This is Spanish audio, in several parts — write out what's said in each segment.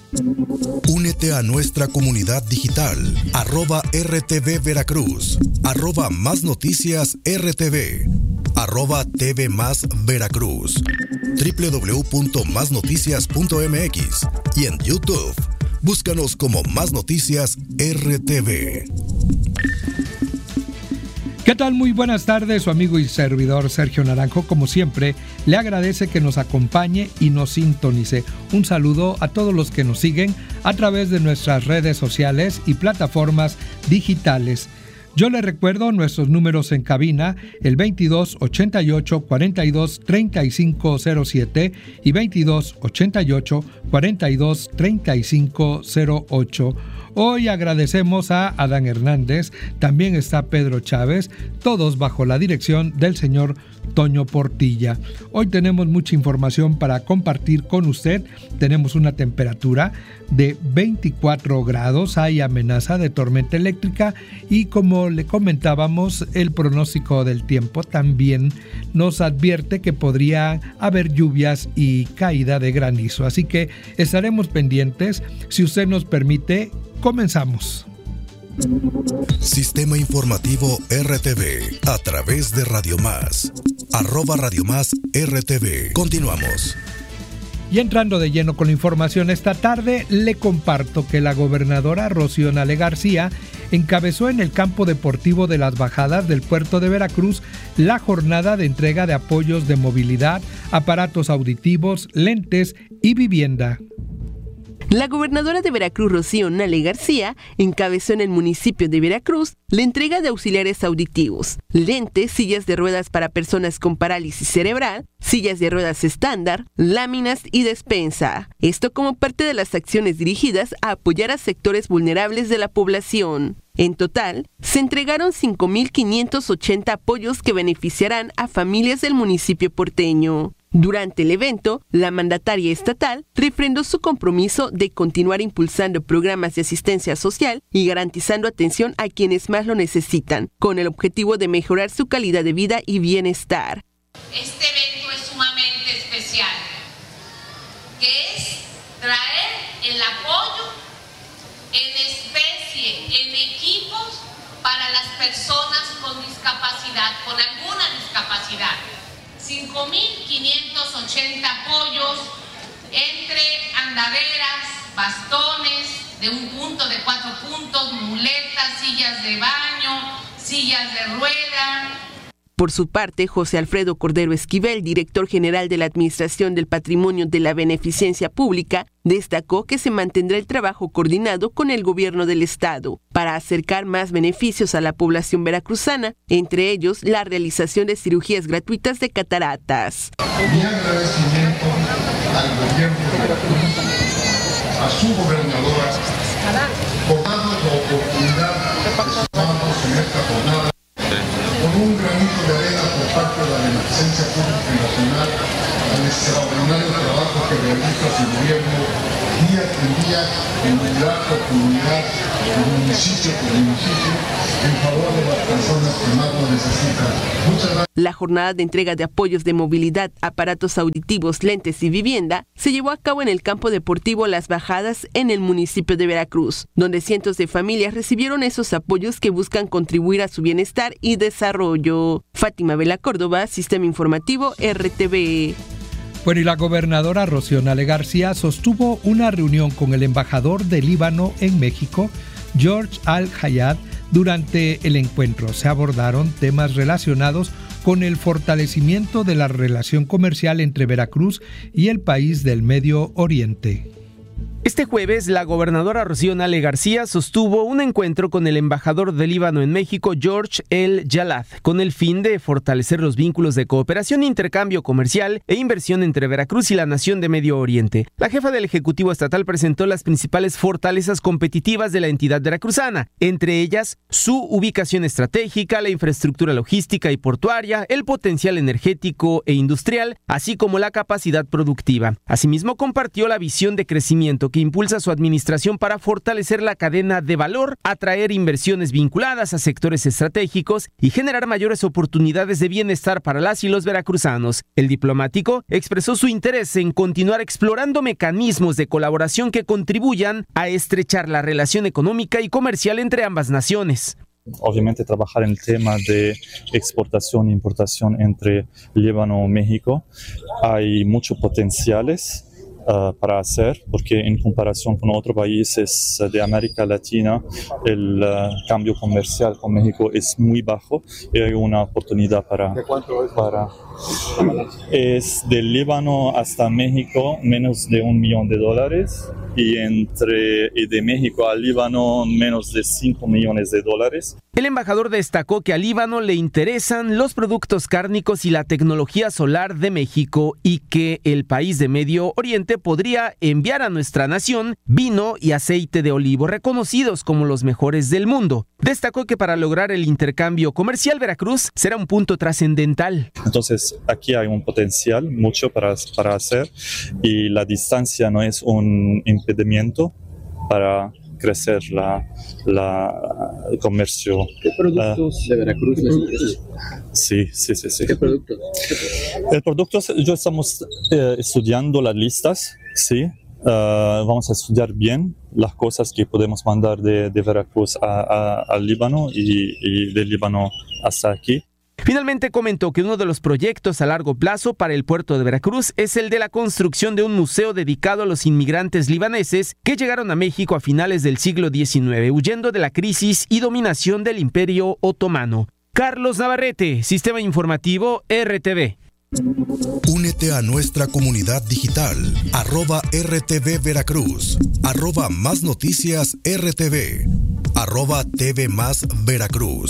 Únete a nuestra comunidad digital, @RTV Veracruz, @Más Noticias RTV, @TV Más Veracruz, www.masnoticias.mx y en YouTube. Búscanos como Más Noticias RTV. ¿Qué tal? Muy buenas tardes, su amigo y servidor Sergio Naranjo, como siempre, le agradece que nos acompañe y nos sintonice. Un saludo a todos los que nos siguen a través de nuestras redes sociales y plataformas digitales. Yo les recuerdo nuestros números en cabina, el 22 88 42 35 07 y 22 88 42 35 08. Hoy agradecemos a Adán Hernández, también está Pedro Chávez, todos bajo la dirección del señor Toño Portilla. Hoy tenemos mucha información para compartir con usted. Tenemos una temperatura de 24 grados, hay amenaza de tormenta eléctrica y como le comentábamos, el pronóstico del tiempo también nos advierte que podría haber lluvias y caída de granizo. Así que estaremos pendientes. Si usted nos permite, comenzamos. Sistema Informativo RTV a través de Radio Más, @Radio Más RTV. Continuamos. Y entrando de lleno con la información esta tarde, le comparto que la gobernadora Rocío Nale García encabezó en el campo deportivo de Las Bajadas del puerto de Veracruz la jornada de entrega de apoyos de movilidad, aparatos auditivos, lentes y vivienda. La gobernadora de Veracruz, Rocío Nale García, encabezó en el municipio de Veracruz la entrega de auxiliares auditivos, lentes, sillas de ruedas para personas con parálisis cerebral, sillas de ruedas estándar, láminas y despensa. Esto como parte de las acciones dirigidas a apoyar a sectores vulnerables de la población. En total, se entregaron 5,580 apoyos que beneficiarán a familias del municipio porteño. Durante el evento, la mandataria estatal refrendó su compromiso de continuar impulsando programas de asistencia social y garantizando atención a quienes más lo necesitan, con el objetivo de mejorar su calidad de vida y bienestar. Este evento es sumamente especial, que es traer el apoyo en especie, en equipos para las personas con discapacidad, con alguna discapacidad. 5,580 apoyos entre andaderas, bastones de 1 punto, de 4 puntos, muletas, sillas de baño, sillas de rueda. Por su parte, José Alfredo Cordero Esquivel, director general de la Administración del Patrimonio de la Beneficencia Pública, destacó que se mantendrá el trabajo coordinado con el gobierno del estado para acercar más beneficios a la población veracruzana, entre ellos la realización de cirugías gratuitas de cataratas. Mi agradecimiento al gobierno de Veracruz, a su gobernadora, por darnos la oportunidad de sumarnos en esta jornada con un granito de arena por parte de la Beneficencia Pública Nacional al extraordinario trabajo que realiza su gobierno día con día, comunidad por comunidad, municipio por municipio, en favor de las personas que más lo necesitan. Muchas gracias. La jornada de entrega de apoyos de movilidad, aparatos auditivos, lentes y vivienda se llevó a cabo en el campo deportivo Las Bajadas en el municipio de Veracruz, donde cientos de familias recibieron esos apoyos que buscan contribuir a su bienestar y desarrollo. Fátima Vela Córdoba, Sistema Informativo RTV. Bueno, y la gobernadora Rocío Nale García sostuvo una reunión con el embajador de Líbano en México, George Al-Hayat. Durante el encuentro se abordaron temas relacionados con el fortalecimiento de la relación comercial entre Veracruz y el país del Medio Oriente. Este jueves, la gobernadora Rocío Nale García sostuvo un encuentro con el embajador de Líbano en México, George El-Jalad, con el fin de fortalecer los vínculos de cooperación, intercambio comercial e inversión entre Veracruz y la nación de Medio Oriente. La jefa del Ejecutivo Estatal presentó las principales fortalezas competitivas de la entidad veracruzana, entre ellas su ubicación estratégica, la infraestructura logística y portuaria, el potencial energético e industrial, así como la capacidad productiva. Asimismo, compartió la visión de crecimiento que impulsa su administración para fortalecer la cadena de valor, atraer inversiones vinculadas a sectores estratégicos y generar mayores oportunidades de bienestar para las y los veracruzanos. El diplomático expresó su interés en continuar explorando mecanismos de colaboración que contribuyan a estrechar la relación económica y comercial entre ambas naciones. Obviamente trabajar en el tema de exportación e importación entre Líbano y México. Hay muchos potenciales para hacer, porque en comparación con otros países de América Latina, el cambio comercial con México es muy bajo y hay una oportunidad para es del Líbano hasta México menos de $1 millón y de México al Líbano menos de $5 millones. El embajador destacó que al Líbano le interesan los productos cárnicos y la tecnología solar de México y que el país de Medio Oriente podría enviar a nuestra nación vino y aceite de olivo reconocidos como los mejores del mundo. Destacó que para lograr el intercambio comercial, Veracruz será un punto trascendental. Entonces aquí hay un potencial mucho para hacer y la distancia no es un impedimento para crecer el comercio. ¿Qué productos de Veracruz les interesa? Sí. ¿Qué productos? El producto, yo estamos estudiando las listas, sí. Vamos a estudiar bien las cosas que podemos mandar de Veracruz al Líbano y del Líbano hasta aquí. Finalmente comentó que uno de los proyectos a largo plazo para el puerto de Veracruz es el de la construcción de un museo dedicado a los inmigrantes libaneses que llegaron a México a finales del siglo XIX, huyendo de la crisis y dominación del Imperio Otomano. Carlos Navarrete, Sistema Informativo RTV. Únete a nuestra comunidad digital, @RTV Veracruz, @Más Noticias RTV, @TV Más Veracruz,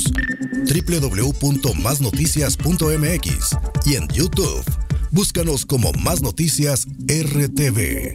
www.masnoticias.mx y en YouTube. Búscanos como Más Noticias RTV.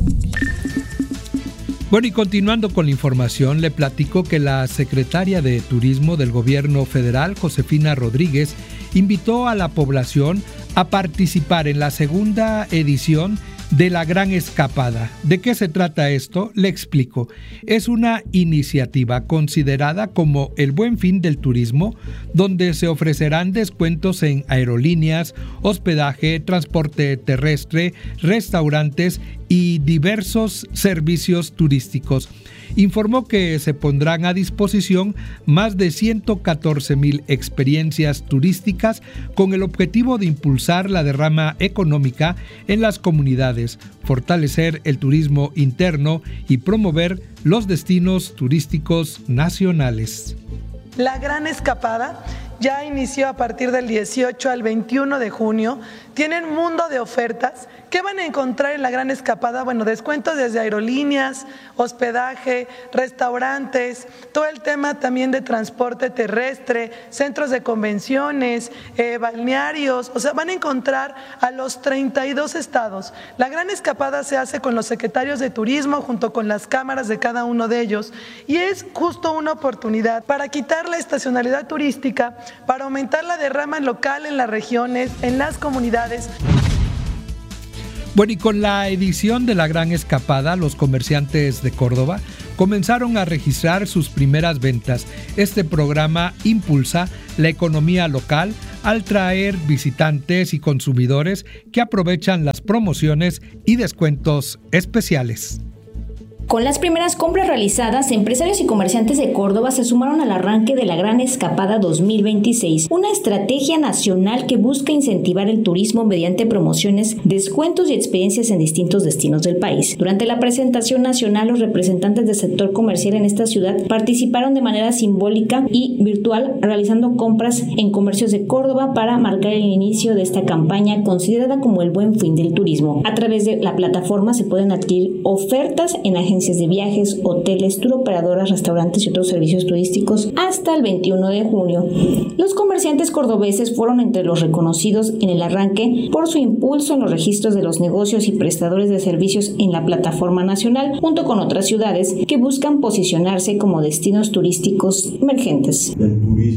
Bueno, y continuando con la información, le platico que la secretaria de Turismo del Gobierno Federal, Josefina Rodríguez, invitó a la población a participar en la segunda edición de la Gran Escapada. ¿De qué se trata esto? Le explico. Es una iniciativa considerada como el Buen Fin del turismo, donde se ofrecerán descuentos en aerolíneas, hospedaje, transporte terrestre, restaurantes y diversos servicios turísticos. Informó que se pondrán a disposición más de 114,000 experiencias turísticas con el objetivo de impulsar la derrama económica en las comunidades, fortalecer el turismo interno y promover los destinos turísticos nacionales. La Gran Escapada ya inició a partir del 18 al 21 de junio. Tienen un mundo de ofertas. ¿Qué van a encontrar en la Gran Escapada? Bueno, descuentos desde aerolíneas, hospedaje, restaurantes, todo el tema también de transporte terrestre, centros de convenciones, balnearios. O sea, van a encontrar a los 32 estados. La Gran Escapada se hace con los secretarios de turismo junto con las cámaras de cada uno de ellos y es justo una oportunidad para quitar la estacionalidad turística, para aumentar la derrama local en las regiones, en las comunidades. Bueno, y con la edición de la Gran Escapada, los comerciantes de Córdoba comenzaron a registrar sus primeras ventas. Este programa impulsa la economía local al traer visitantes y consumidores que aprovechan las promociones y descuentos especiales. Con las primeras compras realizadas, empresarios y comerciantes de Córdoba se sumaron al arranque de la Gran Escapada 2026, una estrategia nacional que busca incentivar el turismo mediante promociones, descuentos y experiencias en distintos destinos del país. Durante la presentación nacional, los representantes del sector comercial en esta ciudad participaron de manera simbólica y virtual, realizando compras en comercios de Córdoba para marcar el inicio de esta campaña considerada como el Buen Fin del turismo. A través de la plataforma se pueden adquirir ofertas en agencias de viajes, hoteles, tour operadoras, restaurantes y otros servicios turísticos hasta el 21 de junio. Los comerciantes cordobeses fueron entre los reconocidos en el arranque por su impulso en los registros de los negocios y prestadores de servicios en la plataforma nacional, junto con otras ciudades que buscan posicionarse como destinos turísticos emergentes. El turismo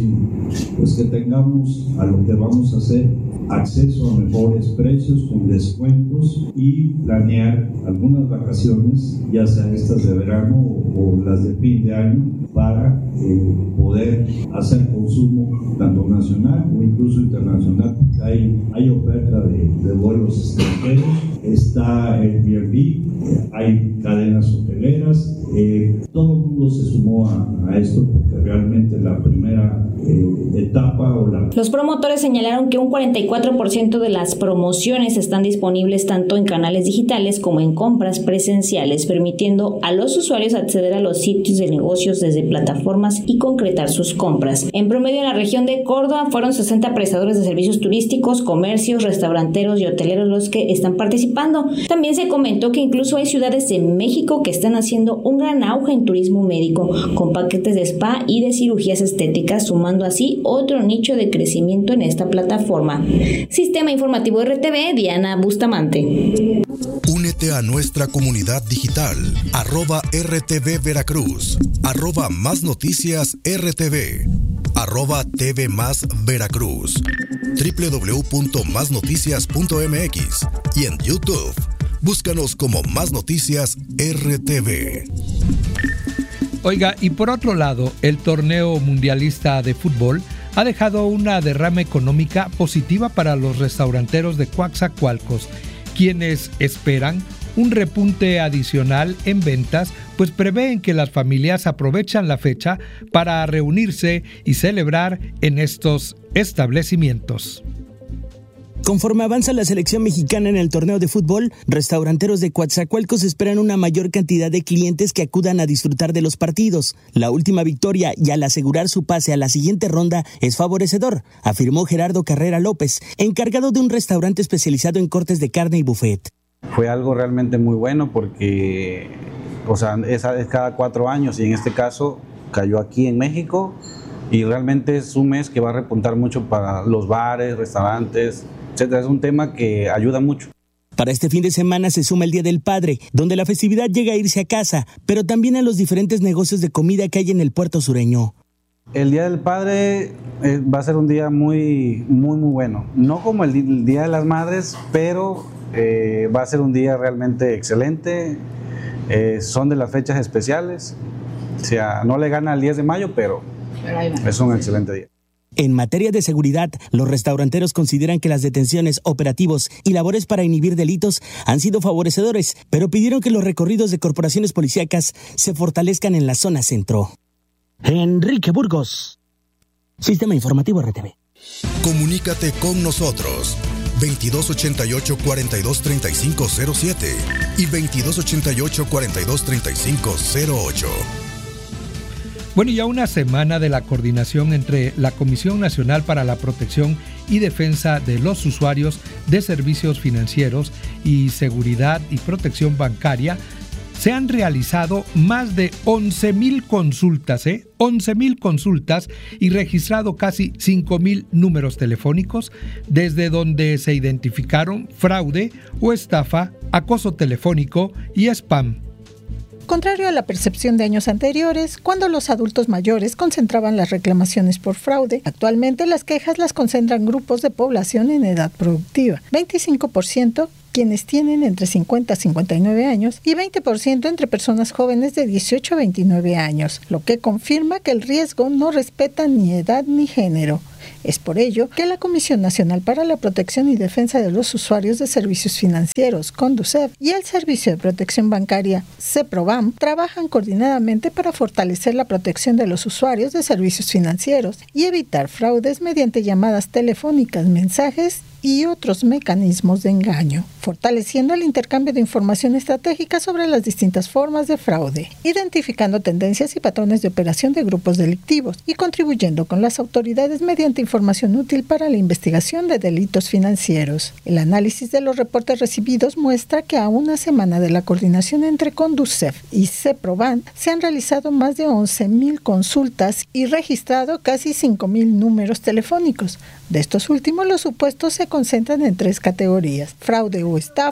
pues que tengamos a lo que vamos a hacer acceso a mejores precios con descuentos y planear algunas vacaciones, ya sean estas de verano o las de fin de año, para poder hacer consumo tanto nacional o incluso internacional. Hay oferta de vuelos extranjeros, está Airbnb, hay cadenas hoteleras, todo el mundo se sumó a esto porque realmente la primera etapa o la... Los promotores señalaron que un 44% de las promociones están disponibles tanto en canales digitales como en compras presenciales, permitiendo a los usuarios acceder a los sitios de negocios desde plataformas y concretar sus compras. En promedio, en la región de Córdoba fueron 60 prestadores de servicios turísticos, comercios, restauranteros y hoteleros los que están participando. También se comentó que incluso hay ciudades de México que están haciendo un gran auge en turismo médico, con paquetes de spa y de cirugías estéticas, sumando así otro nicho de crecimiento en esta plataforma. Sistema Informativo RTV, Diana Bustamante. Únete a nuestra comunidad digital, @RTV Veracruz, @Más Noticias RTV, @TV Más Veracruz, www.masnoticias.mx y en YouTube. Búscanos como Más Noticias RTV. Oiga, y por otro lado, el torneo mundialista de fútbol ha dejado una derrama económica positiva para los restauranteros de Coatzacoalcos, quienes esperan un repunte adicional en ventas, pues prevén que las familias aprovechan la fecha para reunirse y celebrar en estos establecimientos. Conforme avanza la selección mexicana en el torneo de fútbol, restauranteros de Coatzacoalcos esperan una mayor cantidad de clientes que acudan a disfrutar de los partidos. La última victoria y al asegurar su pase a la siguiente ronda es favorecedor, afirmó Gerardo Carrera López, encargado de un restaurante especializado en cortes de carne y buffet. Fue algo realmente muy bueno porque, es cada 4 años y en este caso cayó aquí en México y realmente es un mes que va a repuntar mucho para los bares, restaurantes, etcétera. Es un tema que ayuda mucho. Para este fin de semana se suma el Día del Padre, donde la festividad llega a irse a casa, pero también a los diferentes negocios de comida que hay en el puerto sureño. El Día del Padre va a ser un día muy, muy, muy bueno. No como el Día de las Madres, pero va a ser un día realmente excelente. Son de las fechas especiales. O sea, no le gana al 10 de mayo, pero es un excelente día. En materia de seguridad, los restauranteros consideran que las detenciones, operativos y labores para inhibir delitos han sido favorecedores, pero pidieron que los recorridos de corporaciones policíacas se fortalezcan en la zona centro. Enrique Burgos, Sistema Informativo RTV. Comunícate con nosotros 2288-423507 y 2288-423508. Bueno, ya una semana de la coordinación entre la Comisión Nacional para la Protección y Defensa de los Usuarios de Servicios Financieros y Seguridad y Protección Bancaria, se han realizado más de 11,000 consultas, 11,000 consultas y registrado casi 5,000 números telefónicos, desde donde se identificaron fraude o estafa, acoso telefónico y spam. Contrario a la percepción de años anteriores, cuando los adultos mayores concentraban las reclamaciones por fraude, actualmente las quejas las concentran grupos de población en edad productiva. 25% quienes tienen entre 50 a 59 años y 20% entre personas jóvenes de 18 a 29 años, lo que confirma que el riesgo no respeta ni edad ni género. Es por ello que la Comisión Nacional para la Protección y Defensa de los Usuarios de Servicios Financieros, CONDUCEF, y el Servicio de Protección Bancaria, CEPROBAN, trabajan coordinadamente para fortalecer la protección de los usuarios de servicios financieros y evitar fraudes mediante llamadas telefónicas, mensajes y otros mecanismos de engaño, fortaleciendo el intercambio de información estratégica sobre las distintas formas de fraude, identificando tendencias y patrones de operación de grupos delictivos y contribuyendo con las autoridades mediante información útil para la investigación de delitos financieros. El análisis de los reportes recibidos muestra que a una semana de la coordinación entre CONDUCEF y CEPROBAN se han realizado más de 11,000 consultas y registrado casi 5,000 números telefónicos. De estos últimos, los supuestos se concentran en 3 categorías: fraude o estafa,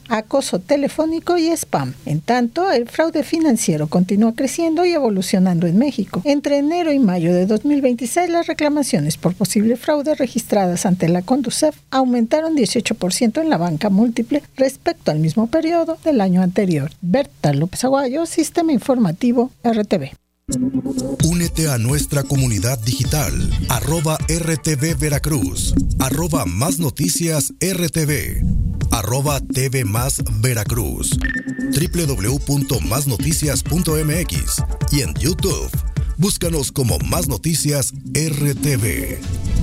acoso telefónico y spam. En tanto, el fraude financiero continúa creciendo y evolucionando en México. Entre enero y mayo de 2026, las reclamaciones por posible fraude registradas ante la Conducef aumentaron 18% en la banca múltiple respecto al mismo periodo del año anterior. Berta López Aguayo, Sistema Informativo RTV. Únete a nuestra comunidad digital, @RTV Veracruz, @Más Noticias RTV, @TV Más Veracruz, www.masnoticias.mx y en YouTube. Búscanos como Más Noticias RTV.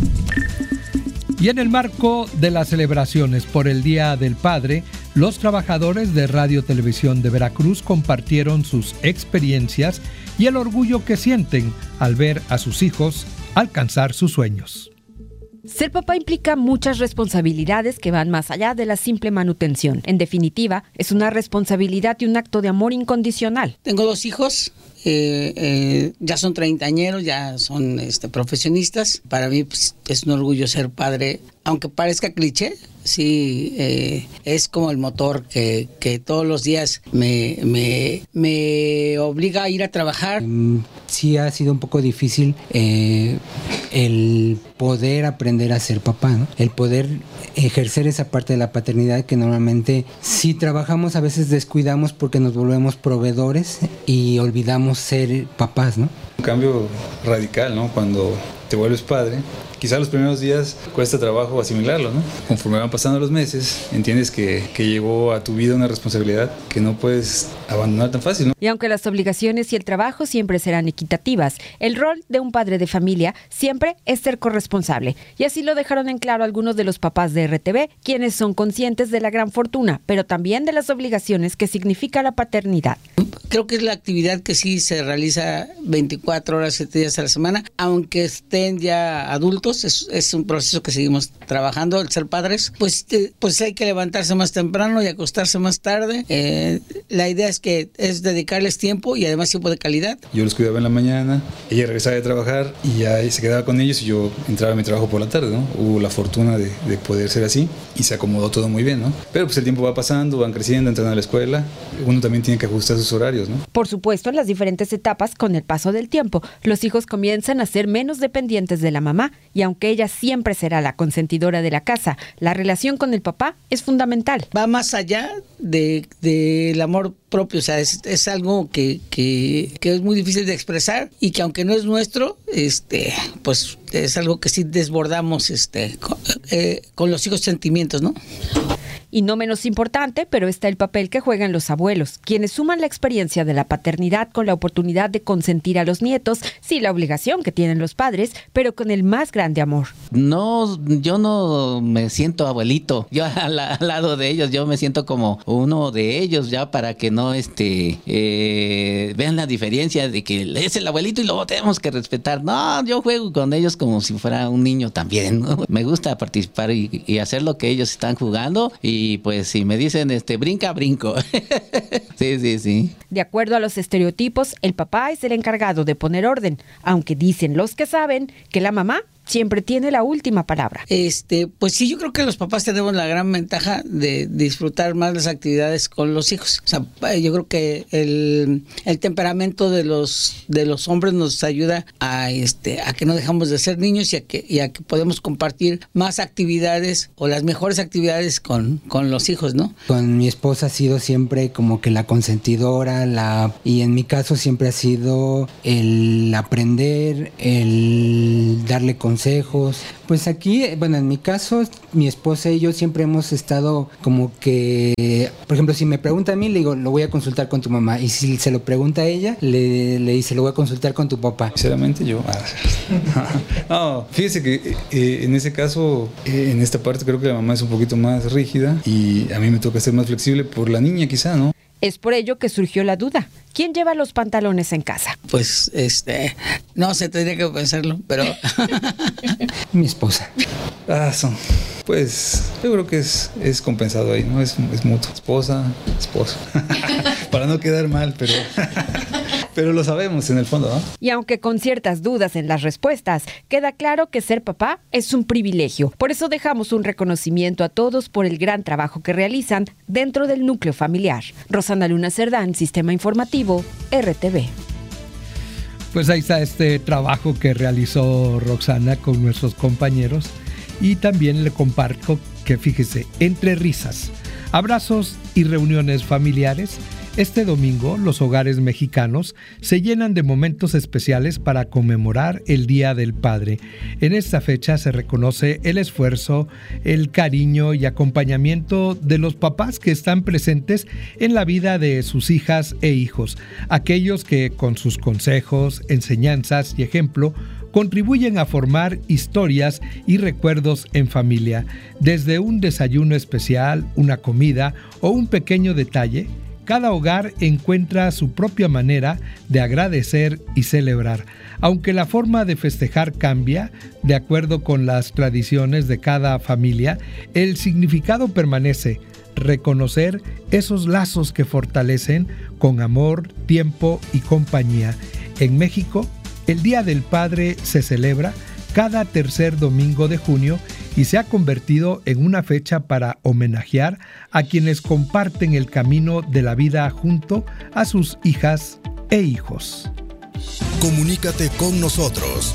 Y en el marco de las celebraciones por el Día del Padre, los trabajadores de Radio Televisión de Veracruz compartieron sus experiencias y el orgullo que sienten al ver a sus hijos alcanzar sus sueños. Ser papá implica muchas responsabilidades que van más allá de la simple manutención. En definitiva, es una responsabilidad y un acto de amor incondicional. Tengo 2 hijos. Ya son treintañeros, ya son profesionistas. Para mí pues, es un orgullo ser padre, aunque parezca cliché. Sí, es como el motor que todos los días me obliga a ir a trabajar. Sí ha sido un poco difícil el poder aprender a ser papá, ¿no? El poder ejercer esa parte de la paternidad que normalmente si trabajamos a veces descuidamos porque nos volvemos proveedores y olvidamos ser papás, ¿no? Un cambio radical, ¿no? Cuando te vuelves padre, quizá los primeros días cuesta trabajo asimilarlo, ¿no? Conforme van pasando los meses, entiendes que llegó a tu vida una responsabilidad que no puedes abandonar tan fácil, ¿no? Y aunque las obligaciones y el trabajo siempre serán equitativas, el rol de un padre de familia siempre es ser corresponsable. Y así lo dejaron en claro algunos de los papás de RTV, quienes son conscientes de la gran fortuna, pero también de las obligaciones que significa la paternidad. Creo que es la actividad que sí se realiza 24 horas, 7 días a la semana, aunque estén ya adultos, es un proceso que seguimos trabajando. El ser padres, pues hay que levantarse más temprano y acostarse más tarde. La idea es dedicarles tiempo y además tiempo de calidad. Yo los cuidaba en la mañana, ella regresaba de trabajar y ya se quedaba con ellos y yo entraba a mi trabajo por la tarde, ¿no? Hubo la fortuna de poder ser así y se acomodó todo muy bien, ¿no? Pero pues el tiempo va pasando, van creciendo, entran a la escuela, uno también tiene que ajustar sus horarios, ¿no? Por supuesto, en las diferentes etapas, con el paso del tiempo, los hijos comienzan a ser menos dependientes de la mamá y aunque ella siempre será la consentidora de la casa, la relación con el papá es fundamental. Va más allá del amor propio, o sea, es algo que es muy difícil de expresar y que aunque no es nuestro, pues es algo que sí desbordamos con los hijos sentimientos, ¿no? Y no menos importante, pero está el papel que juegan los abuelos, quienes suman la experiencia de la paternidad con la oportunidad de consentir a los nietos, sí la obligación que tienen los padres, pero con el más grande amor. No, yo no me siento abuelito, yo al lado de ellos, yo me siento como uno de ellos ya para que no vean la diferencia de que es el abuelito y lo tenemos que respetar. No, yo juego con ellos como si fuera un niño también, ¿no? Me gusta participar y hacer lo que ellos están jugando y pues si me dicen brinca, brinco. Sí. De acuerdo a los estereotipos, el papá es el encargado de poner orden, aunque dicen los que saben que la mamá siempre tiene la última palabra. Pues sí, yo creo que los papás tenemos la gran ventaja de disfrutar más las actividades con los hijos. O sea, yo creo que el temperamento de los hombres nos ayuda a que no dejamos de ser niños y a que podemos compartir más actividades o las mejores actividades con los hijos, ¿no? Con mi esposa ha sido siempre como que la consentidora, y en mi caso siempre ha sido el aprender, el darle consejos. Pues aquí, bueno, en mi caso, mi esposa y yo siempre hemos estado como que, por ejemplo, si me pregunta a mí, le digo, lo voy a consultar con tu mamá. Y si se lo pregunta a ella, le dice, lo voy a consultar con tu papá. Sinceramente yo... No, fíjese que en ese caso, en esta parte creo que la mamá es un poquito más rígida y a mí me toca ser más flexible por la niña quizá, ¿no? Es por ello que surgió la duda. ¿Quién lleva los pantalones en casa? Pues, no sé, tendría que pensarlo, pero... Mi esposa. Pues, yo creo que es compensado ahí, ¿no? Es mutuo. Esposa, esposo. Para no quedar mal, pero lo sabemos en el fondo, ¿no? Y aunque con ciertas dudas en las respuestas, queda claro que ser papá es un privilegio. Por eso dejamos un reconocimiento a todos por el gran trabajo que realizan dentro del núcleo familiar. Rosana Luna Cerdán, Sistema Informativo, RTV. Pues ahí está este trabajo que realizó Roxana con nuestros compañeros, y también le comparto que, fíjese, entre risas, abrazos y reuniones familiares, este domingo los hogares mexicanos se llenan de momentos especiales para conmemorar el Día del Padre. En esta fecha se reconoce el esfuerzo, el cariño y acompañamiento de los papás que están presentes en la vida de sus hijas e hijos, aquellos que con sus consejos, enseñanzas y ejemplo contribuyen a formar historias y recuerdos en familia. Desde un desayuno especial, una comida o un pequeño detalle, cada hogar encuentra su propia manera de agradecer y celebrar. Aunque la forma de festejar cambia de acuerdo con las tradiciones de cada familia, el significado permanece: reconocer esos lazos que fortalecen con amor, tiempo y compañía. En México, el Día del Padre se celebra cada tercer domingo de junio y se ha convertido en una fecha para homenajear a quienes comparten el camino de la vida junto a sus hijas e hijos. Comunícate con nosotros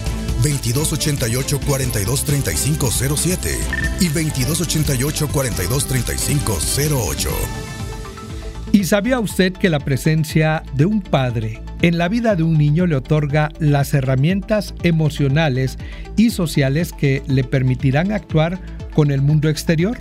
2288-423507 y 2288-423508. ¿Y sabía usted que la presencia de un padre en la vida de un niño le otorga las herramientas emocionales y sociales que le permitirán actuar con el mundo exterior?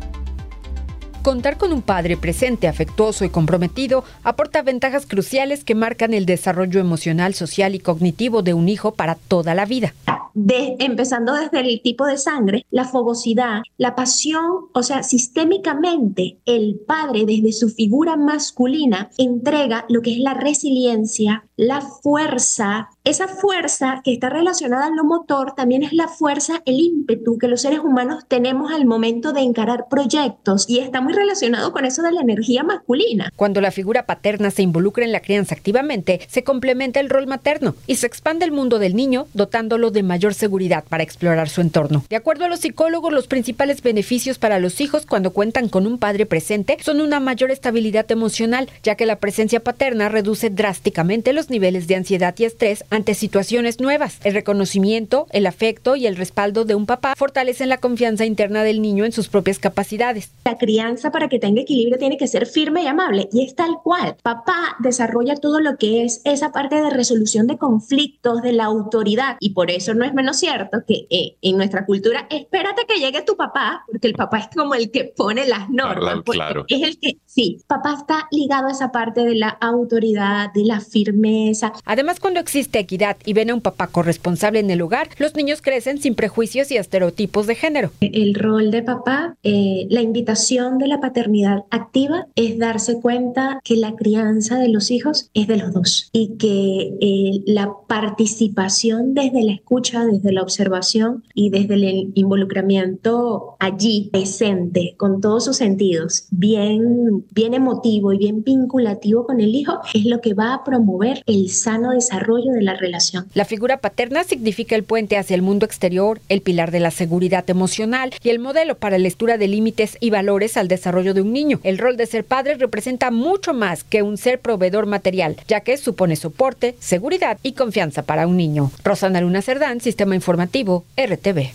Contar con un padre presente, afectuoso y comprometido aporta ventajas cruciales que marcan el desarrollo emocional, social y cognitivo de un hijo para toda la vida. Empezando desde el tipo de sangre, la fogosidad, la pasión, o sea, sistémicamente el padre desde su figura masculina entrega lo que es la resiliencia, la fuerza. Esa fuerza que está relacionada a lo motor también es la fuerza, el ímpetu que los seres humanos tenemos al momento de encarar proyectos, y está muy relacionado con eso de la energía masculina. Cuando la figura paterna se involucra en la crianza activamente, se complementa el rol materno y se expande el mundo del niño, dotándolo de mayor seguridad para explorar su entorno. De acuerdo a los psicólogos, los principales beneficios para los hijos cuando cuentan con un padre presente son una mayor estabilidad emocional, ya que la presencia paterna reduce drásticamente los niveles de ansiedad y estrés ante situaciones nuevas. El reconocimiento, el afecto y el respaldo de un papá fortalecen la confianza interna del niño en sus propias capacidades. La crianza, para que tenga equilibrio, tiene que ser firme y amable, y es tal cual. Papá desarrolla todo lo que es esa parte de resolución de conflictos, de la autoridad, y por eso no es menos cierto que en nuestra cultura, espérate que llegue tu papá, porque el papá es como el que pone las normas. Claro. Es el que, sí, papá está ligado a esa parte de la autoridad, de la firmeza. Además, cuando existe equidad y ven a un papá corresponsable en el hogar, los niños crecen sin prejuicios y estereotipos de género. El rol de papá, la invitación de la paternidad activa es darse cuenta que la crianza de los hijos es de los dos, y que la participación desde la escucha, desde la observación y desde el involucramiento allí presente con todos sus sentidos, bien emotivo y bien vinculativo con el hijo, es lo que va a promover el sano desarrollo de la relación. La figura paterna significa el puente hacia el mundo exterior, el pilar de la seguridad emocional y el modelo para la lectura de límites y valores al desarrollo de un niño. El rol de ser padre representa mucho más que un ser proveedor material, ya que supone soporte, seguridad y confianza para un niño. Rosana Luna Cerdán, Sistema Informativo, RTV.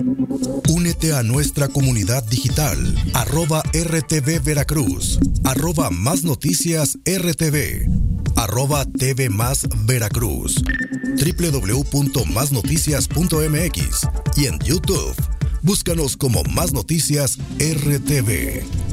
Únete a nuestra comunidad digital, @RTV Veracruz, @Más Noticias RTV, @TV Más Veracruz, www.masnoticias.mx y en YouTube. Búscanos como Más Noticias RTV.